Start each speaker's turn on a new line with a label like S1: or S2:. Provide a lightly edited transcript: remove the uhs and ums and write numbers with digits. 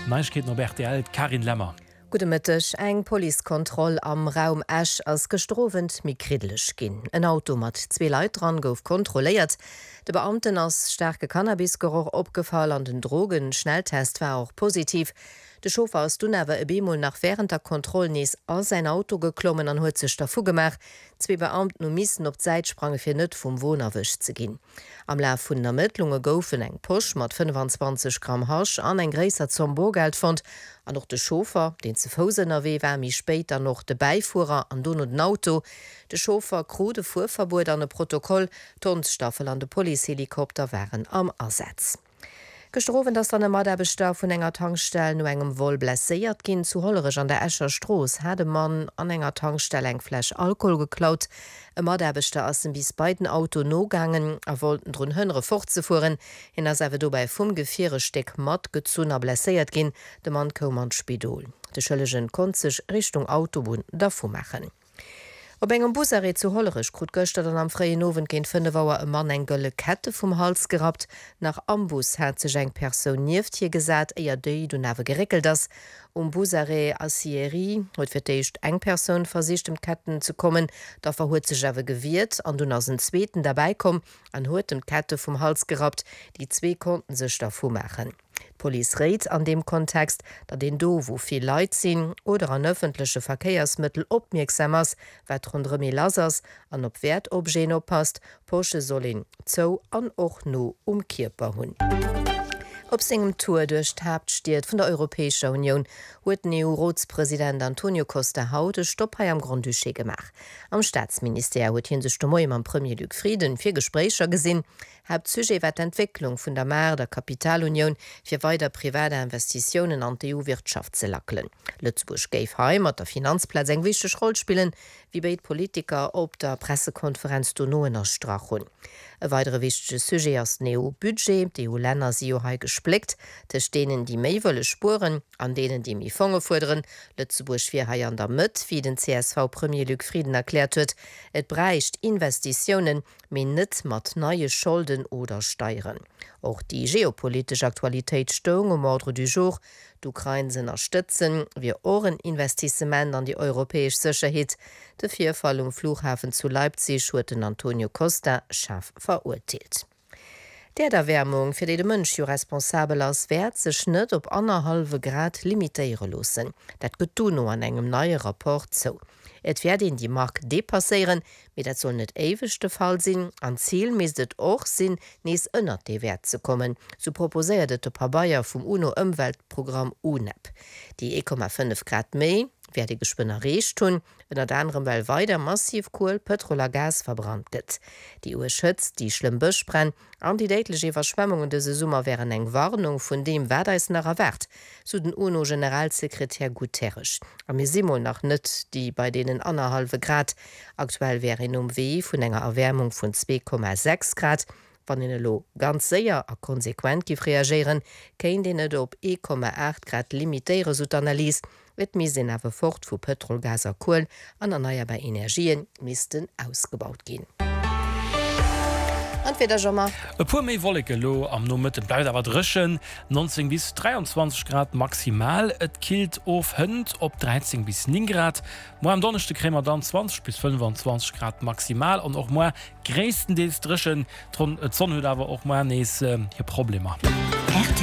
S1: Neuigkeiten auf RTL, Karin Lämmer.
S2: Gute Mittag, eng Polizekontroll am Raum Esch als gestrovend mi kridlech ginn. Ein Auto mat 2 Leute dran gouf kontrolliert. De Beamten ass starke Cannabisgeruch opgefallen an den Drogen. Schnelltest war auch positiv. De Chauffeur aus Dunawer e Bemol nach während der Kontrollnees aus sein Auto geklommen an huet sech dafu gemacht. 2 Beamten um missen op Zeit sprange fir net vum Wohnerwisch ze ginn. Am Lauf vun Ermittlunge goufen eng Pusch mat 25 Gramm Hasch an eng gräser Zombogeld fand. An noch de Chauffeur, den ze Fosener weh war mi später noch de Beifuhrer an Don und Auto. De Chauffeur krude Fuhrverbot an de Protokoll, Tonstaffel an de Polizehelikopter waren am Ersatz. Gestroven, dass dann mat der Bestau vun enger Tankstelle no engem Wol blessiert ginn zu Hollerich an der Escher Stroos hat de Mann an enger Tankstelle eng Fläsch Alkohol geklaut. E Maderbeter assen bis beiden Auto nogangen wollten run hënnere fortzufuhren, hin ass awer dobei vum Gefire Steck mat gezunner blessiert ginn, de Mann kom an Spidol. De schëllegen kon sech Richtung Autobahn dafu machen. Ob engem Busarrêt zu Hollerich krut gëchtert an am freien Owen géint 5 Wauer e Mann eng gëlle Kette vum Hals gerat. Nach Ambus hat sech eng Persoun nieft hier gesat, eier déi du nawe gerekelt ass. Busarrêt Assierie huet fir d'éischt eng Persoun versicht dem Ketten zu kommen, da huet sech awe gewiert, an dun ass en Zzweeten dabei kom, an huet dem Kette vum Hals gerat, die 2 konnten sech dafu machen. Police rät an dem Kontext, dat den do wo viel Leiit sinn oder an öffentliche Verkehrsmittel opmerksamers, wat rundremi lasers an op Wertobjeen oppasst, Porsche sollin zo an och no Kierper hunn. Op segem Tour durch d'Hauptstadt vun der Europäischer Union huet EU-Ratspräsident Antonio Costa haut Stopp am Grand Duché gemacht. Am Staatsministerium huet hin sech Moim am Premier Luc Frieden 4 Gesprächer gesinn, hat Sujet wat Entwicklung vun der Mar der Kapitalunion fir weiter private Investitionen an die EU-Wirtschaft ze lackelen. Lützburg géif heim mat der Finanzplatz eng wichteg Roll spielen, wie beit Politiker op der Pressekonferenz do no ennnerstrach hun. E weitere wichtige Sujet as EU-Budget, die EU-Länder si gesplegt, tech denen die méi wëlle Spuren, an denen die mi Fonge forderen. Lützeburg fir hai an der Mëtt, wie den CSV Premier Luc Frieden erklärt huet, et breicht Investitionen min net mat neue Schulden oder Steieren. Auch die geopolitische Aktualität stung Ordre du jour, d'Ukraine sinn erstützen, wie Ohren Investissement an die europäisch Sicherheit, de Vierfall Flughafen zu Leipzig huet den Antonio Costa scharf verurteilt. Der Erwärmung fir de Mënsch jo responsabel ass wert sech net op 1,5 Grad limitéiere losen. Dat getun no an engem neue Rapport zo. Et werden die Mark depasséieren, mit dat soll net ewigchte Fall sinn, an Ziel meset och sinn nees ënner de Wert ze kommen, so proposéiert de Pabaier vum UNO-Umweltprogramm UNEP. Die 1,5 Grad méi werde gespënner recht tun, ënner anderem weil weiter massiv Kohl, Petrol a Gas verbrannt gëtt. Die UE schützt die schlimm Bëch brenn, an die déitliche Verschwemmungen dese Summer wären eng Warnung vun dem wädeisnerer Wert, so den UNO-Generalsekretär Guterres. Am Simon nach net die bei denen 1,5 Grad. Aktuell wäre in W vun enger Erwärmung vun 2,6 Grad. Wann in lo ganz séier a konsequent gif reagieren, kein den net op 1,8 Grad limitéiere Analyse, wet mi sinn awer fort vu Petrol, Gas a Kohl an erneuerbar Energien misisten ausgebaut gin.
S1: E puer méi wolleke lo am no mit dem Bleit awer dreschen 19 bis 23 Grad maximal. Et kilt of hënd op 13 bis 9 Grad. Mo am donnechte krémer dann 20 bis 25 Grad maximal an och moi gréessten deels dreschen et Sonn huet awer och moi nees hier Probleme.